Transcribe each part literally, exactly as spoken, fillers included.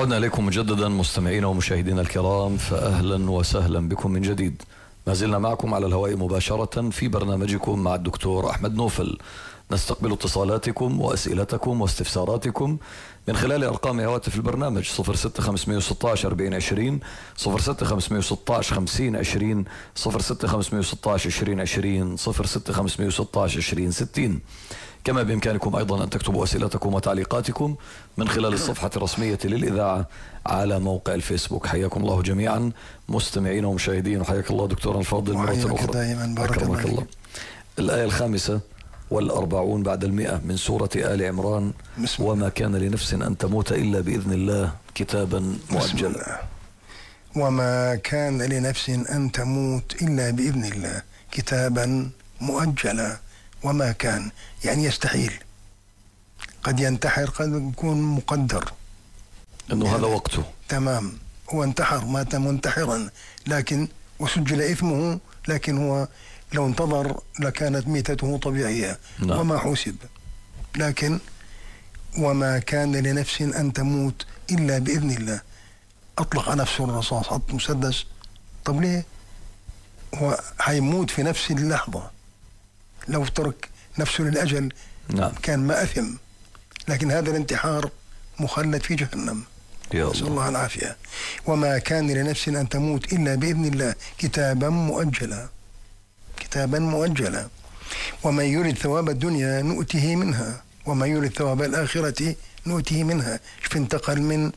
عدنا إليكم مجددا مستمعينا ومشاهدينا الكرام، فأهلا وسهلا بكم من جديد. ما زلنا معكم على الهواء مباشرة في برنامجكم مع الدكتور أحمد نوفل. نستقبل اتصالاتكم وأسئلتكم واستفساراتكم من خلال أرقام هواتف البرنامج صفر ستة خمسمائة وستة عشر أربعين عشرين، صفر ستة خمسمائة وستة عشر خمسين عشرين، صفر ستة خمسمائة وستة عشر عشرين عشرين، صفر ستة خمسمائة وستة عشر عشرين ستين. كما بإمكانكم أيضا أن تكتبوا أسئلتكم وتعليقاتكم من خلال الصفحة الرسمية للإذاعة على موقع الفيسبوك. حياكم الله جميعا مستمعين ومشاهدين، وحياك الله دكتورنا الفاضل مرة أخرى. دائما بارك أكرمك الله. الآية الخامسة والأربعون بعد المئة من سورة آل عمران: وما كان لنفس أن تموت إلا بإذن الله كتابا مؤجلا. وما كان لنفس أن تموت إلا بإذن الله كتابا مؤجلا. وما كان يعني يستحيل، قد ينتحر، قد يكون مقدر أنه يعني هذا وقته. تمام، هو انتحر، مات منتحرا، لكن وسجل إثمه، لكن هو لو انتظر لكانت ميتته طبيعية. نعم. وما حسب. لكن وما كان لنفس أن تموت إلا بإذن الله. أطلق نفسه الرصاص، حط مسدس، طب ليه؟ هو حيموت في نفس اللحظة. لو ترك نفسه للأجل نعم. كان ما أثم، لكن هذا الانتحار مخلد في جهنم، نسأل الله العافية. وما كان لنفس أن تموت إلا بإذن الله كتابا مؤجلا. كتابا مؤجلا. ومن يرد ثواب الدنيا نؤته منها ومن يرد ثواب الآخرة نؤته منها. شوف، انتقل من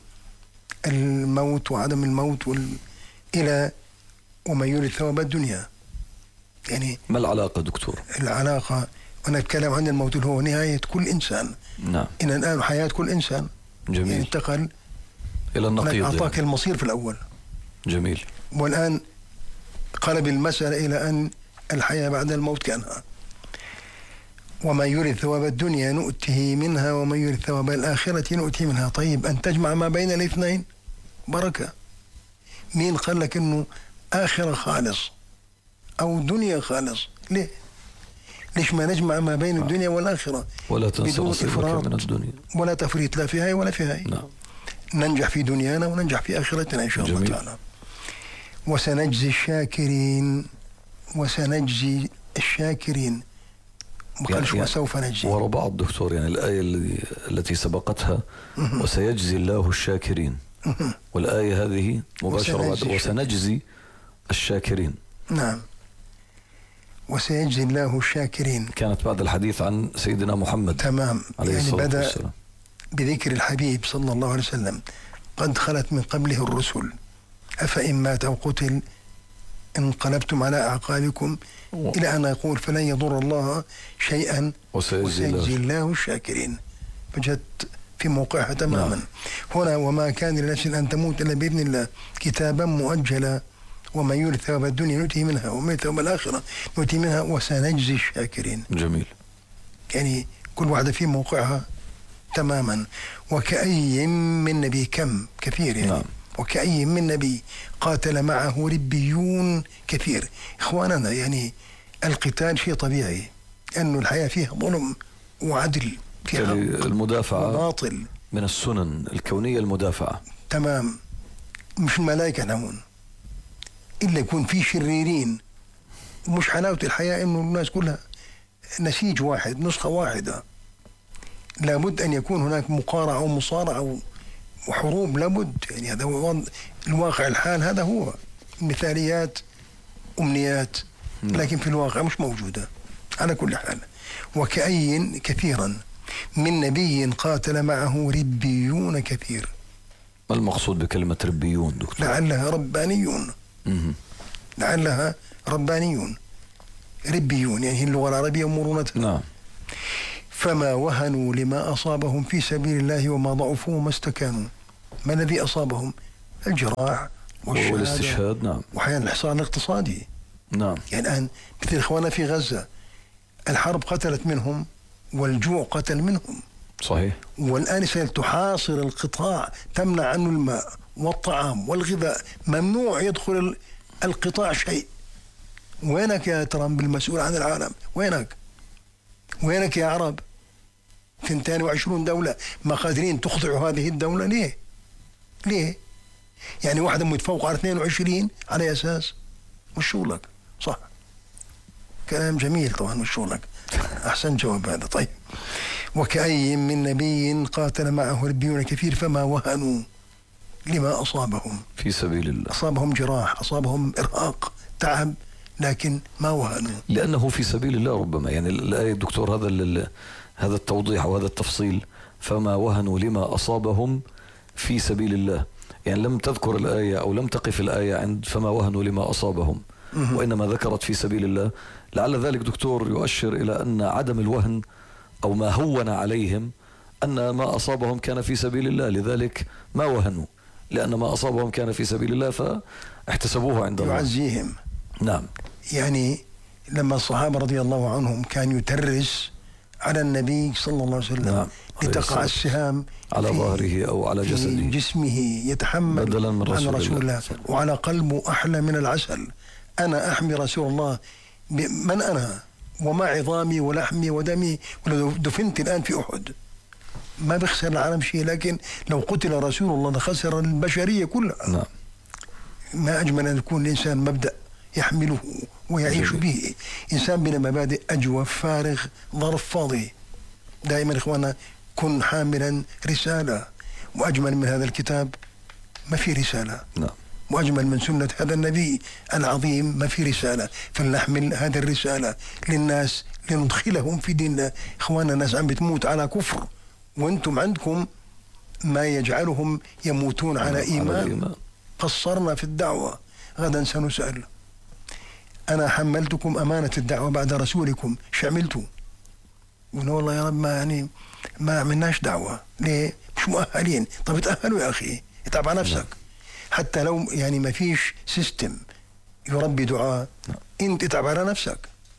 الموت وعدم الموت وال... إلى ومن يرد ثواب الدنيا. يعني ما العلاقة دكتور؟ العلاقة، أنا أتكلم عن الموت اللي هو نهاية كل إنسان. نعم. إن الآن حياة كل إنسان. جميل. يعني انتقل إلى النقيض. أعطاك يعني. المصير في الأول. جميل. والآن قلب المسألة إلى أن الحياة بعد الموت كانها. ومن يرد ثواب الدنيا نؤته منها ومن يرد ثواب الآخرة نؤته منها. طيب، أن تجمع ما بين الاثنين بركة. مين قال لك إنه آخرة خالص أو دنيا خالص؟ ليه؟ ليش ما نجمع ما بين الدنيا والآخرة؟ ولا تنسى بدون إفراط من الدنيا ولا تفريط، لا في هاي ولا في هاي. نعم. ننجح في دنيانا وننجح في آخرتنا إن شاء الله تعالى. وسنجزي الشاكرين. وسنجزي الشاكرين. يعني وسوف نجزي. ورا بعض دكتور، يعني الآية التي سبقتها وسيجزي الله الشاكرين، والآية هذه مباشرة بعد وسنجزي الشاكرين. نعم. وسيجزي الله الشاكرين كانت بعد الحديث عن سيدنا محمد. تمام. عليه يعني الصلاة بدأ والسلام بذكر الحبيب صلى الله عليه وسلم: قد خلت من قبله الرسل أفإن مات أو قتل انقلبتم على أعقابكم و... إلى أن يقول فلن يضر الله شيئا وسيجزي الله الشاكرين. فجت في موقعها تماما. نعم. هنا وما كان لنفس أن تموت إلا بإذن الله كتابا مؤجلا. ومن يرد ثواب الدنيا نؤتيه منها ومن يرد ثواب الآخرة نؤتيه منها وسنجزي الشاكرين. جميل. يعني كل واحدة في موقعها تماما. وكأي من نبي، كم كثير يعني. نعم. وكأي من نبي قاتل معه ربيون كثير. إخواننا، يعني القتال شيء طبيعي، أنه الحياة فيها ظلم وعدل، فيها المدافعة باطل من السنن الكونية المدافعة. تمام. مش الملائكة نمون إلا يكون في شريرين. ومش حلاوة الحياة إنه الناس كلها نسيج واحد، نسخة واحدة. لابد أن يكون هناك مقارعة ومصارعة وحروب، لابد. يعني هذا هو الواقع الحال، هذا هو مثاليات أمنيات، لكن في الواقع مش موجودة على كل حال. وكأي كثيرا من نبي قاتل معه ربيون كثير. ما المقصود بكلمة ربيون دكتور؟ لعلها ربانيون. مم. لعلها ربانيون. ربيون يعني اللغة العربية مرونتها. نعم. فما وهنوا لما أصابهم في سبيل الله وما ضعفوا وما استكانوا. ما الذي أصابهم؟ الجراح والاستشهاد. نعم. وحياة الحصار الاقتصادي. نعم. يعني الآن مثل إخوانا في غزة، الحرب قتلت منهم والجوع قتل منهم. صحيح. والآن ستحاصر القطاع، تمنع عنه الماء والطعام والغذاء، ممنوع يدخل القطاع شيء. وينك يا ترامب المسؤول عن العالم؟ وينك؟ وينك يا عرب؟ اثنتين وعشرين دولة ما قادرين تخضعوا هذه الدولة. ليه؟ ليه؟ يعني واحدة متفوقة على اثنين وعشرين على أساس مش شغلك. صح، كلام جميل طبعا، مش شغلك. أحسن جواب هذا. طيب، وكأي من نبي قاتل معه ربيون كثير فما وهنوا لما أصابهم في سبيل الله. أصابهم جراح، أصابهم إرهاق، تعب، لكن ما وهنوا لأنه في سبيل الله. ربما يعني الآية دكتور، هذا هذا التوضيح وهذا التفصيل، فما وهنوا لما أصابهم في سبيل الله، يعني لم تذكر الآية أو لم تقف الآية عند فما وهنوا لما أصابهم، وإنما ذكرت في سبيل الله. لعل ذلك دكتور يؤشر إلى أن عدم الوهن أو ما هون عليهم أن ما أصابهم كان في سبيل الله، لذلك ما وهنوا، لأن ما أصابهم كان في سبيل الله فاحتسبوه عند الله يعزيهم. نعم. يعني لما الصحابة رضي الله عنهم كان يترس على النبي صلى الله عليه وسلم، نعم. لتقع السهام على ظهره أو على جسده، في جسمه، يتحمل بدلا من رسول, عن رسول الله, الله. وعلى قلبه أحلى من العسل. أنا أحمي رسول الله، من أنا وما عظامي ولحمي ودمي، ولو دفنت الآن في أحد ما بخسر العالم شيء، لكن لو قتل رسول الله لخسر البشرية كلها. نعم. ما أجمل أن يكون الإنسان مبدأ يحمله ويعيش جميل. به إنسان بلا مبادئ، أجوف، فارغ، ظرف فاضي. دائما إخوانا كن حاملا رسالة، وأجمل من هذا الكتاب ما في رسالة. نعم. وأجمل من سنة هذا النبي العظيم ما في رسالة. فلنحمل هذه الرسالة للناس لندخلهم في ديننا. إخوانا الناس عم بتموت على كفر، وأنتم عندكم ما يجعلهم يموتون على, على إيمان. إيمان. قصرنا في الدعوة، غدا سنسأل. أنا حملتكم أمانة الدعوة بعد رسولكم، شو عملتوا؟ قلنا والله يا رب ما يعني ما عملناش دعوة. ليه؟ مش مؤهلين. طب اتأهلوا يا أخي، اتعب على نفسك. حتى لو يعني ما فيش سيستم يربي دعاء، انت اتعب على نفسك.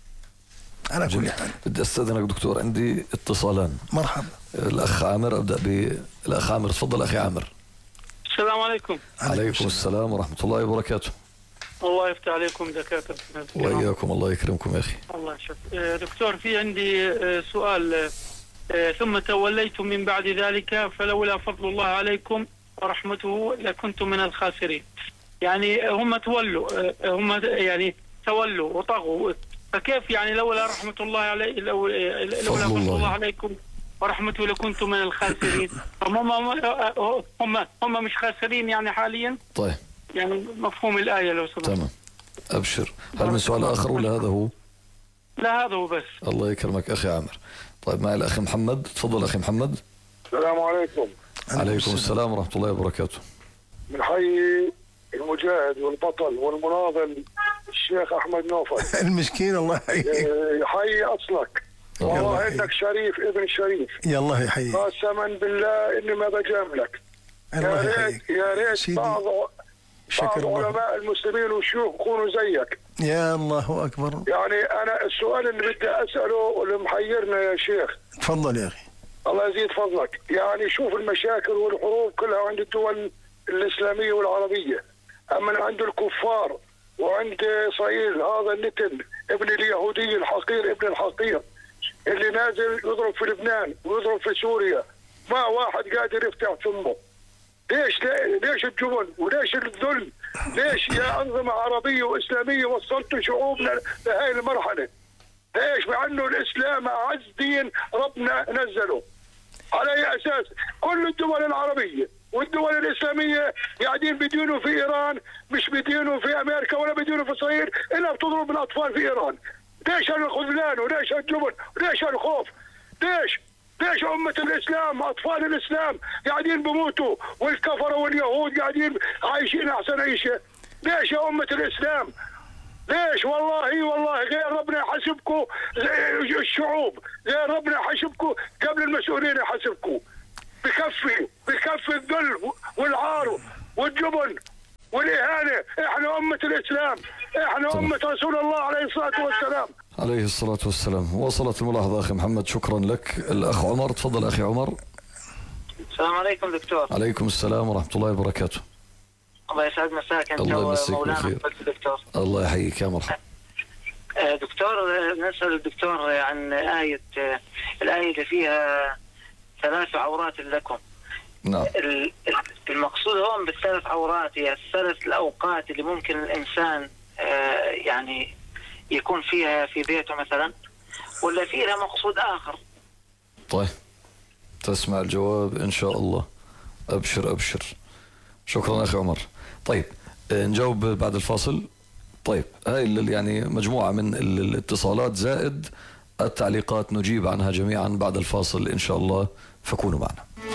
على كل حال بدي استاذنك دكتور، عندي اتصالان. مرحبا. الاخ عامر، ابدا بالاخ عامر. تفضل اخي عامر. السلام عليكم. عليكم السلام ورحمه الله وبركاته. الله يفتح عليكم دكاتره. واياكم، الله يكرمكم يا اخي. الله يشفيك. دكتور، في عندي سؤال. ثم توليتم من بعد ذلك فلولا فضل الله عليكم ورحمته لكنتم من الخاسرين. يعني هم تولوا، هم يعني تولوا وطغوا، فكيف يعني لولا رحمة الله علي لو لولا فضل الله. الله عليكم ورحمته لكنتم من الخاسرين. هم هم هم مش خاسرين يعني حاليا. طيب، يعني مفهوم الآية لو سمحت. تمام، أبشر. هل من سؤال آخر ولا هذا هو؟ لا، هذا هو بس. الله يكرمك أخي عامر. طيب، معي الأخ محمد. تفضل أخي محمد. السلام عليكم. عليكم السلام ورحمة الله وبركاته. من حي المجاهد والبطل والمناضل الشيخ أحمد نوفل. المسكين الله يحييك. يحيي أصلك، والله إنك شريف ابن شريف. يا الله يحييك. قسما بالله إني ما بجاملك. الله يا يحييك. ريت يا ريت بعض بعض علماء المسلمين والشيوخ يكونوا زيك. يا الله أكبر. يعني أنا السؤال اللي بدي أسأله واللي محيرنا يا شيخ. تفضل يا أخي. الله يزيد فضلك. يعني شوف المشاكل والحروب كلها عند الدول الإسلامية والعربية، أما عند الكفار وعند إسرائيل هذا النتن ابن اليهودي الحقير ابن الحقير اللي نازل يضرب في لبنان ويضرب في سوريا، ما واحد قادر يفتح فمه. ليش ليش الجبن وليش الذل؟ ليش يا أنظمة عربية وإسلامية وصلتوا شعوبنا لهذه المرحلة؟ ليش مع أنه الإسلام أعز دين ربنا نزله؟ على أي أساس؟ كل الدول العربية والدول الإسلامية قاعدين بيدينوا في إيران، مش بيدينوا في أمريكا ولا بيدينوا في إسرائيل، إلا بتضرب الأطفال في إيران. ليش هالخذلان وليش هالجبن وليش هالخوف؟ ليش؟ ليش أمة الإسلام أطفال الإسلام قاعدين بموتوا والكفرة واليهود قاعدين عايشين أحسن عيشة؟ ليش يا أمة الإسلام؟ ليش؟ والله والله غير ربنا يحاسبكم الشعوب، غير ربنا يحاسبكم قبل المسؤولين يحاسبكم. بكفي بكفي الذل والعار والجبن والإهانة. إحنا أمة الإسلام، إحنا طبعا. أمة رسول الله عليه الصلاة والسلام. عليه الصلاة والسلام. وصلت الملاحظة أخي محمد، شكرا لك. الأخ عمر. تفضل أخي عمر. السلام عليكم دكتور. عليكم السلام ورحمة الله وبركاته. الله يسعد مساك أنت ومولانا دكتور. الله يحييك يا مرحبا. دكتور، نسأل الدكتور عن آية الآية اللي فيها ثلاث عورات لكم. نعم. المقصود هون بالثلاث عورات هي الثلاث الأوقات اللي ممكن الإنسان آه يعني يكون فيها في بيته مثلا، ولا في لها مقصود آخر؟ طيب تسمع الجواب إن شاء الله. أبشر أبشر. شكرا أخي عمر. طيب نجاوب بعد الفاصل. طيب هاي يعني مجموعة من الاتصالات زائد التعليقات نجيب عنها جميعا بعد الفاصل إن شاء الله، فكونوا معنا.